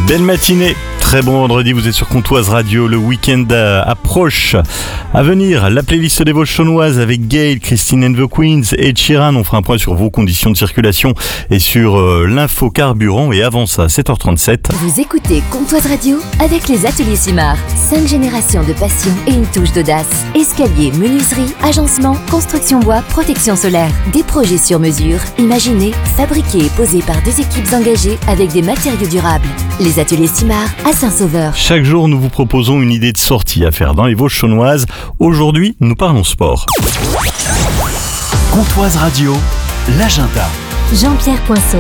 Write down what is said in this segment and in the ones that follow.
Belle matinée, très bon vendredi, vous êtes sur Comtoise Radio, le week-end approche. À venir, la playlist des Vosges-Chaunoises avec Gail, Christine and the Queens et Sheeran. On fera un point sur vos conditions de circulation et sur l'info carburant. Et avant ça, 7h37. Vous écoutez Comtoise Radio avec les ateliers Simard. 5 générations de passion et une touche d'audace. Escalier, menuiserie, agencement, construction bois, protection solaire. Des projets sur mesure, imaginés, fabriqués et posés par des équipes engagées avec des matériaux durables. Les ateliers Simard à Saint-Sauveur. Chaque jour, nous vous proposons une idée de sortie à faire dans les Vosges-Chaunoises. Aujourd'hui, nous parlons sport. Comtoise Radio, l'agenda. Jean-Pierre Poinceau.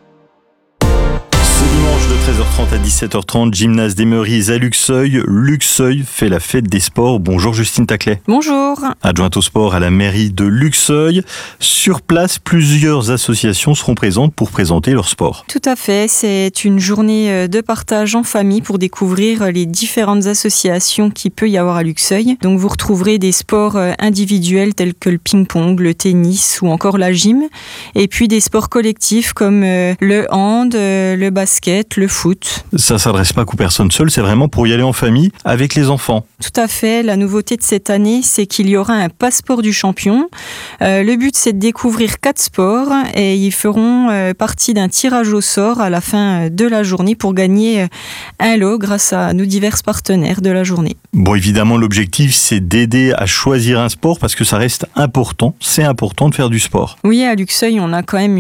Ce dimanche de 13h30 à 17h30, gymnase des Meuriez à Luxeuil. Luxeuil fait la fête des sports. Bonjour Justine Taclet. Bonjour. Adjointe au sport à la mairie de Luxeuil. Sur place, plusieurs associations seront présentes pour présenter leur sport. Tout à fait, c'est une journée de partage en famille pour découvrir les différentes associations qu'il peut y avoir à Luxeuil. Donc vous retrouverez des sports individuels tels que le ping-pong, le tennis ou encore la gym. Et puis des sports collectifs comme le hand, le basket, le foot. Ça s'adresse pas qu'aux personnes seules, c'est vraiment pour y aller en famille avec les enfants. Tout à fait, la nouveauté de cette année, c'est qu'il y aura un passeport du champion. Le but, c'est de découvrir 4 sports et ils feront partie d'un tirage au sort à la fin de la journée pour gagner un lot grâce à nos divers partenaires de la journée. Bon, évidemment, l'objectif, c'est d'aider à choisir un sport parce que ça reste important. C'est important de faire du sport. Oui, à Luxeuil, on a quand même